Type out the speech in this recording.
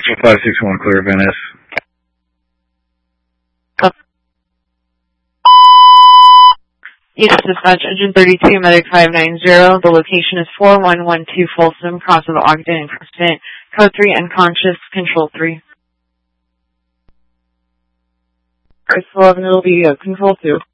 561, clear Venice. East Dispatch, Engine 32, Medic 590. The location is 4112 Folsom, cross of Ogden and Preston. Code 3, unconscious, Control 3. Chris 11, it'll be Control 2.